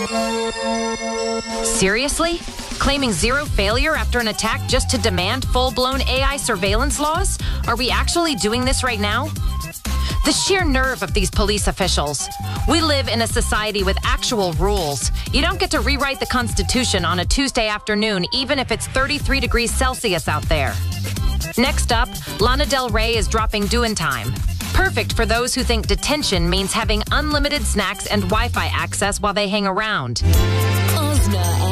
Seriously? Claiming zero failure after an attack just to demand full-blown AI surveillance laws? Are we actually doing this right now? The sheer nerve of these police officials. We live in a society with actual rules. You don't get to rewrite the Constitution on a Tuesday afternoon, even if it's 33 degrees Celsius out there. Next up, Lana Del Rey is dropping Doin' Time. Perfect for those who think detention means having unlimited snacks and Wi-Fi access while they hang around. Ozna